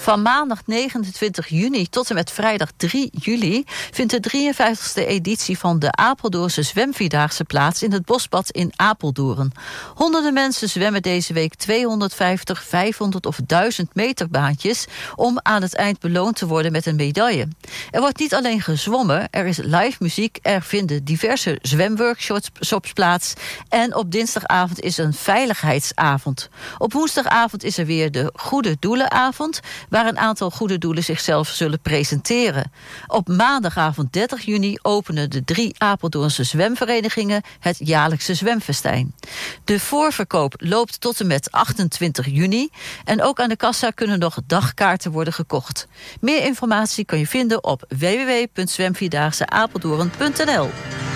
Van maandag 29 juni tot en met vrijdag 3 juli... vindt de 53e editie van de Apeldoornse Zwemvierdaagse plaats... in het Bosbad in Apeldoorn. Honderden mensen zwemmen deze week 250, 500 of 1000 meter baantjes... om aan het eind beloond te worden met een medaille. Er wordt niet alleen gezwommen, er is live muziek... er vinden diverse zwemworkshops plaats... en op dinsdagavond is een veiligheidsavond. Op woensdagavond is er weer de Goede Doelenavond... waar een aantal goede doelen zichzelf zullen presenteren. Op maandagavond 30 juni openen de 3 Apeldoornse zwemverenigingen... het jaarlijkse zwemfestijn. De voorverkoop loopt tot en met 28 juni... en ook aan de kassa kunnen nog dagkaarten worden gekocht. Meer informatie kan je vinden op www.zwemvierdaagseapeldoorn.nl.